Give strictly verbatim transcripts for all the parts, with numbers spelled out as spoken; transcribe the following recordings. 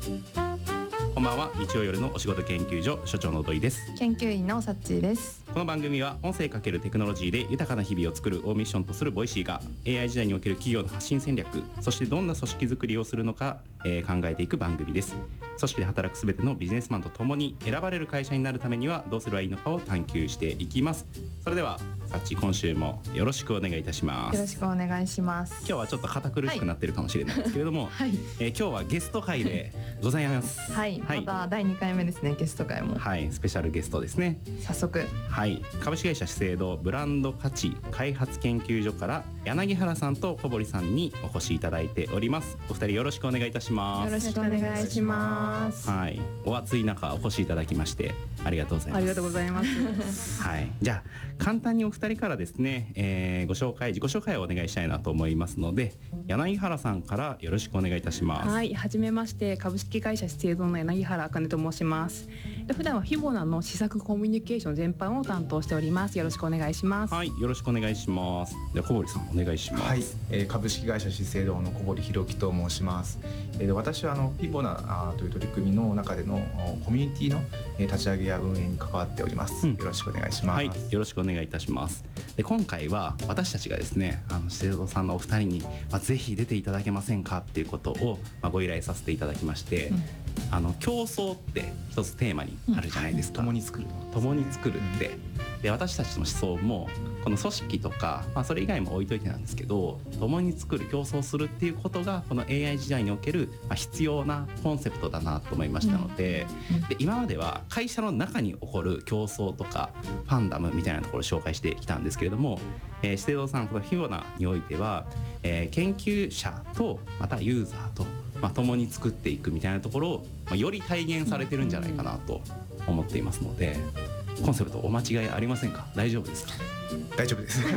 こんばんは。日曜夜のお仕事研究所所長の土井です。 研究員のさっちーです。 この番組は音声×テクノロジーで豊かな日々を作るをミッションとするボイシーが エーアイ 時代における企業の発信戦略、そしてどんな組織づくりをするのか、えー、考えていく番組です。組織で働くすべてのビジネスマンとともに選ばれる会社になるためにはどうすればいいのかを探求していきます。それではさっち、今週もよろしくお願いいたします。 よろしくお願いします。 今日はちょっと堅苦しくなってるかもしれないですけれども、 はいえー、今日はゲスト会でございます。 はい、はい、まただいにかいめですね。ゲスト会も、 はい、スペシャルゲストですね。 早速、 はい、株式会社資生堂ブランド価値開発研究所から柳原さんと小堀さんにお越しいただいております。お二人よろしくお願いいたします。 よろしくお願いします。 はい、お暑い中お越しいただきましてありがとうございます。 ありがとうございますはい、じゃあ簡単にお二人からですね、えー、ご紹介自己紹介をお願いしたいなと思いますので、柳原さんからよろしくお願いいたします。 はい、はじめまして。株式会社資生堂の柳原茜と申します。普段はフィボナの施策コミュニケーション全般を担当しております。よろしくお願いします。 はい、よろしくお願いします。では小堀さんお願いします。 はい、えー、株式会社資生堂の小堀弘樹と申します。えー、私はあのフィボナという取り組みの中でのコミュニティの立ち上げや運営に関わっております。うん、よろしくお願いします。 はい、よろしくお願いいたします。で今回は私たちがですね、あの資生堂さんのお二人に、まあ、ぜひ出ていただけませんかっていうことを、まあ、ご依頼させていただきまして、うん、あの競争って一つテーマにあるじゃないですか。 うん、共に作る共に作るって、うん、で私たちの思想もこの組織とか、まあ、それ以外も置いといてなんですけど、共に作る競争するっていうことがこの エーアイ 時代における、まあ、必要なコンセプトだなと思いましたので、うん、で今までは会社の中に起こる競争とかファンダムみたいなところを紹介してきたんですけれども、えー、資生堂さんこのフィボナにおいては、えー、研究者とまたユーザーと、まあ、共に作っていくみたいなところを、まあ、より体現されてるんじゃないかなと思っていますので、コンセプトお間違いありませんか？大丈夫ですか？ 大丈夫です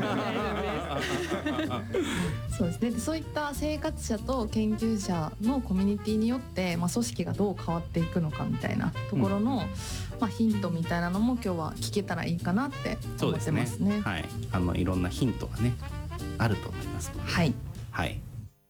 そうですね。そういった生活者と研究者のコミュニティによって、まあ、組織がどう変わっていくのかみたいなところの、うん、まあ、ヒントみたいなのも今日は聞けたらいいかなって思ってますね。そうですね、 はい、あのいろんなヒントがねあると思いますので、 はい、 はい。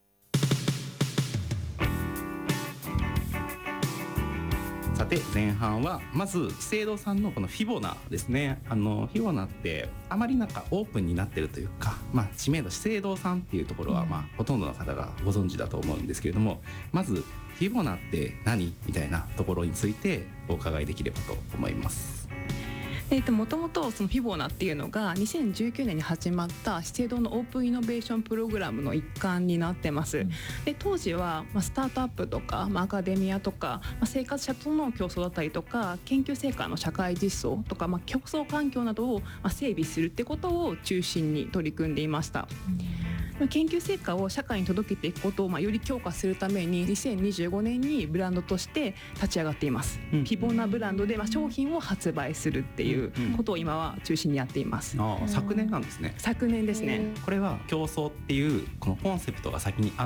さて前半はまず資生堂さんのこのフィボナですね。あのフィボナってあまりなんかオープンになってるというか、まあ、知名度資生堂さんっていうところは、まあ、ほとんどの方がご存知だと思うんですけれども、まずフィボナって何みたいなところについてお伺いできればと思います。 えー、ともともとそのフィボナっていうのがにせんじゅうきゅうねんに始まった資生堂のオープンイノベーションプログラムの一環になってます。うん、で当時は、まあ、スタートアップとか、まあ、アカデミアとか、まあ、生活者との競争だったりとか研究成果の社会実装とか、まあ、競争環境などを、まあ、整備するってことを中心に取り組んでいました。うん、研究成果を社会に届けていくことを、まあ、より強化するためににせんにじゅうごねんにブランドとして立ち上がっています。うん、フィボナブランドで、まあ、商品を発売するっていうことを今は中心にやっています。 うん、あ、昨年なんですね。 昨年ですね。 これは競争っていうこのコンセプトが先にあって、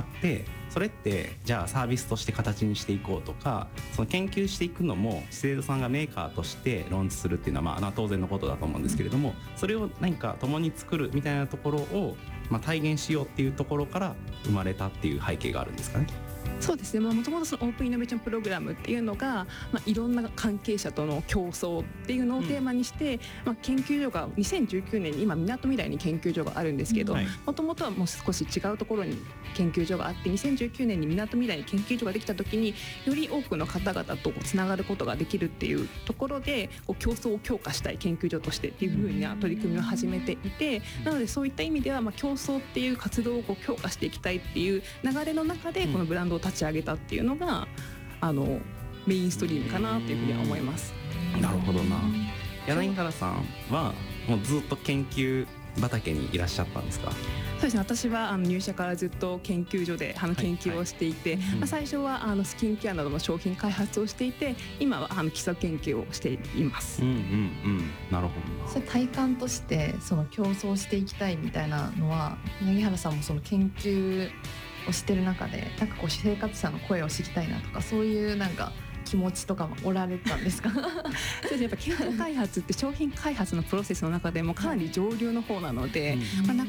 それってじゃあサービスとして形にしていこうとか、その研究していくのも資生堂さんがメーカーとしてローンチするっていうのはまあ当然のことだと思うんですけれども、それを何か共に作るみたいなところをまあ体現しようっていうところから生まれたっていう背景があるんですかね。 そうですね。もともとそのオープンイノベーションプログラムっていうのが、まあ、いろんな関係者との競争っていうのをテーマにして、うん、まあ、研究所がにせんじゅうきゅうねんに今みなとみらいに研究所があるんですけど、もともとはもう少し違うところに研究所があって、にせんじゅうきゅうねんにみなとみらいに研究所ができた時により多くの方々とつながることができるっていうところで、こう競争を強化したい研究所としてっていうふうな取り組みを始めていて、なのでそういった意味では、まあ、競争っていう活動をこう強化していきたいっていう流れの中でこのブランドを立ち上げたっていうのがあのメインストリームかなというふうには思います。 なるほどな。柳原さんはもうずっと研究畑にいらっしゃったんですか？ そうですね。私はあの入社からずっと研究所であの研究をしていて、はいはい、まあ、最初はあのスキンケアなどの商品開発をしていて、今はあの基礎研究をしています。 うんうんうん、なるほどな。 それ体感としてその競争していきたいみたいなのは、柳原さんもその研究をしてる中でなんかこう生活者の声を知りたいなとか、そういうなんか気持ちとかもおられたんですか？ そうですね。やっぱ研究開発って商品開発のプロセスの中でもかなり上流の方なので、うん、まあ、